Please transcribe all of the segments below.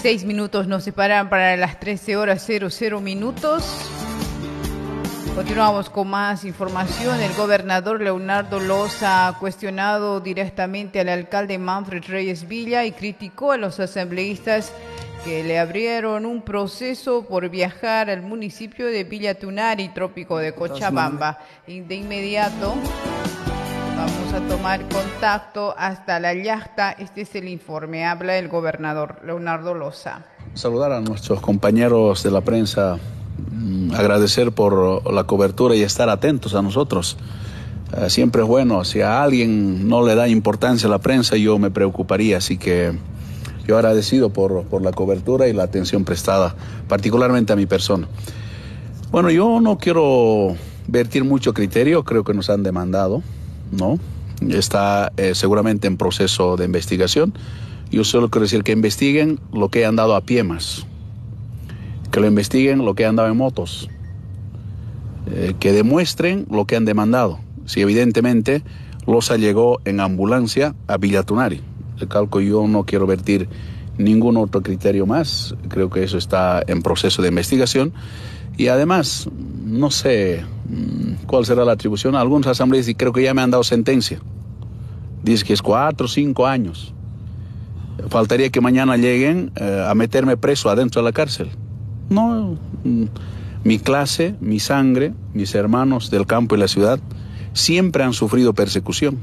6 minutos nos separan para las 13:00. Continuamos con más información. El gobernador Leonardo Loza ha cuestionado directamente al alcalde Manfred Reyes Villa y criticó a los asambleístas que le abrieron un proceso por viajar al municipio de Villa Tunari, trópico de Cochabamba. Y de inmediato vamos a tomar contacto hasta la yacta. Este es el informe. Habla el gobernador Leonardo Loza. Saludar a nuestros compañeros de la prensa, agradecer por la cobertura y estar atentos a nosotros. Siempre es bueno. Si a alguien no le da importancia a la prensa, yo me preocuparía. Así que yo agradecido por la cobertura y la atención prestada, particularmente a mi persona. Bueno, yo no quiero vertir mucho criterio, creo que nos han demandado, ¿no? Está seguramente en proceso de investigación. Yo solo quiero decir que investiguen lo que han dado a pie más, que lo investiguen lo que han dado en motos, que demuestren lo que han demandado. Si evidentemente Loza llegó en ambulancia a Villa Tunari. Recalco, yo no quiero vertir ningún otro criterio más, creo que eso está en proceso de investigación. Y además, no sé cuál será la atribución. Algunos asambleístas, y creo que ya me han dado sentencia, dice que es 4 o 5 años. Faltaría que mañana lleguen a meterme preso adentro de la cárcel. No, mi clase, mi sangre, mis hermanos del campo y la ciudad siempre han sufrido persecución.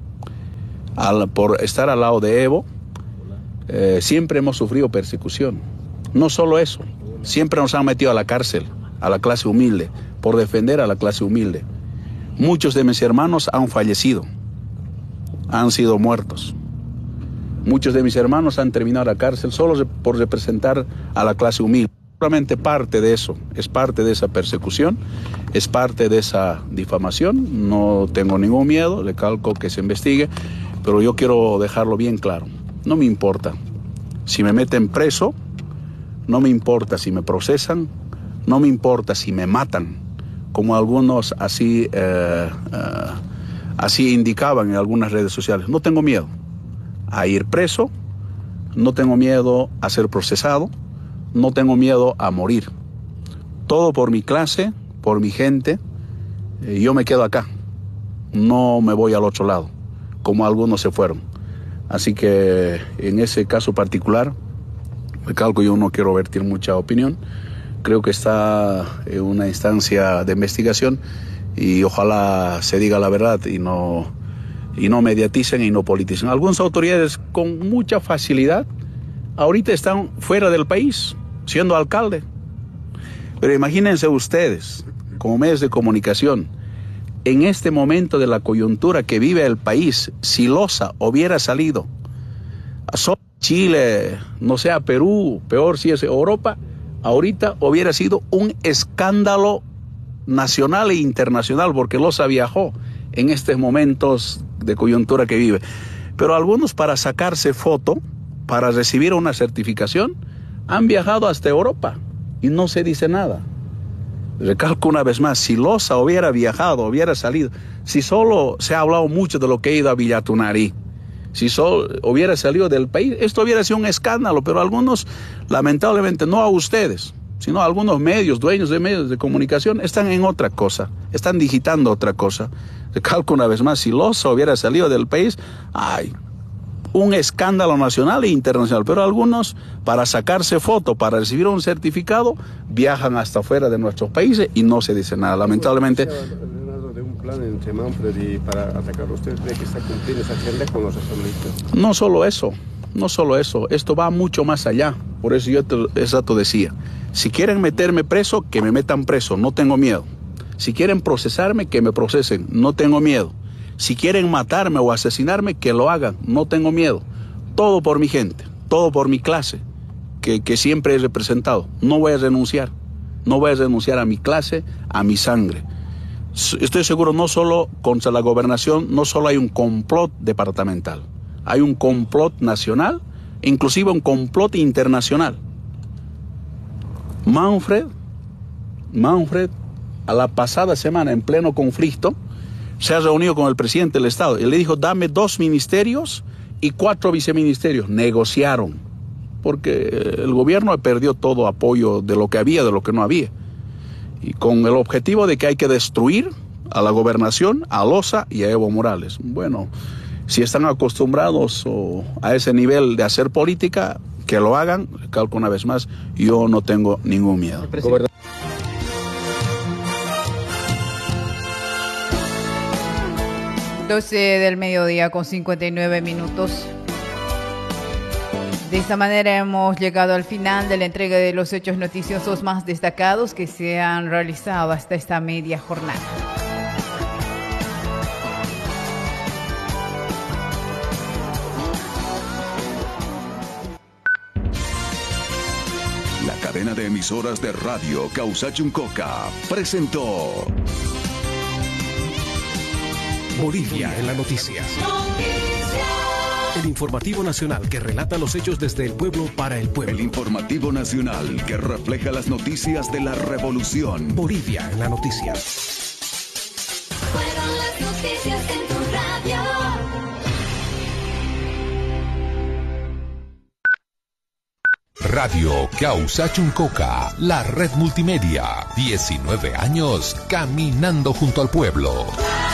Por estar al lado de Evo, siempre hemos sufrido persecución. No solo eso, siempre nos han metido a la cárcel, a la clase humilde, por defender a la clase humilde. Muchos de mis hermanos han fallecido, han sido muertos. Muchos de mis hermanos han terminado la cárcel solo por representar a la clase humilde. Solamente parte de eso, es parte de esa persecución, es parte de esa difamación. No tengo ningún miedo, recalco que se investigue, pero yo quiero dejarlo bien claro. No me importa si me meten preso, no me importa si me procesan, no me importa si me matan, como algunos así indicaban en algunas redes sociales. No tengo miedo a ir preso, no tengo miedo a ser procesado, no tengo miedo a morir. Todo por mi clase, por mi gente. Yo me quedo acá, no me voy al otro lado, como algunos se fueron. Así que en ese caso particular, recalco, yo no quiero vertir mucha opinión. Creo que está en una instancia de investigación y ojalá se diga la verdad y no mediaticen y no politicen. Algunas autoridades con mucha facilidad ahorita están fuera del país, siendo alcalde. Pero imagínense ustedes, como medios de comunicación, en este momento de la coyuntura que vive el país, si Loza hubiera salido a Chile, no sé, a Perú, peor si es Europa, ahorita hubiera sido un escándalo nacional e internacional, porque Loza viajó en estos momentos de coyuntura que vive. Pero algunos, para sacarse foto, para recibir una certificación, han viajado hasta Europa y no se dice nada. Recalco una vez más, si Loza hubiera viajado, hubiera salido, si solo se ha hablado mucho de lo que ha ido a Villa Tunari, si solo hubiera salido del país, esto hubiera sido un escándalo. Pero algunos, lamentablemente, no a ustedes, sino a algunos medios, dueños de medios de comunicación, están en otra cosa, están digitando otra cosa. Recalco una vez más, si Loza hubiera salido del país, ¡ay! Un escándalo nacional e internacional. Pero algunos, para sacarse foto, para recibir un certificado, viajan hasta fuera de nuestros países y no se dice nada. Lamentablemente. De un plan entre Manfred y para atacar, ¿usted cree que está cumpliendo esa agenda con los asambleístas? No solo eso, no solo eso. Esto va mucho más allá. Por eso yo exacto decía, si quieren meterme preso, que me metan preso, no tengo miedo. Si quieren procesarme, que me procesen, no tengo miedo. Si quieren matarme o asesinarme, que lo hagan, no tengo miedo. Todo por mi gente, todo por mi clase, que siempre he representado. No voy a renunciar, no voy a renunciar a mi clase, a mi sangre. Estoy seguro, no solo contra la gobernación, no solo hay un complot departamental, hay un complot nacional, inclusive un complot internacional. Manfred, a la pasada semana, en pleno conflicto, se ha reunido con el presidente del Estado y le dijo, dame 2 ministerios y 4 viceministerios. Negociaron. porque el gobierno perdió todo apoyo de lo que había, de lo que no había. Y con el objetivo de que hay que destruir a la gobernación, a Loza y a Evo Morales. Bueno, si están acostumbrados a ese nivel de hacer política, que lo hagan, calco una vez más, yo no tengo ningún miedo. 12 del mediodía con 59 minutos. De esta manera hemos llegado al final de la entrega de los hechos noticiosos más destacados que se han realizado hasta esta media jornada. La cadena de emisoras de radio Causachuncoca presentó Bolivia en la noticia. El informativo nacional que relata los hechos desde el pueblo para el pueblo. El informativo nacional que refleja las noticias de la revolución. Bolivia en la noticia. Fueron las noticias en tu radio. Radio Causachuncoca, la red multimedia. 19 años caminando junto al pueblo.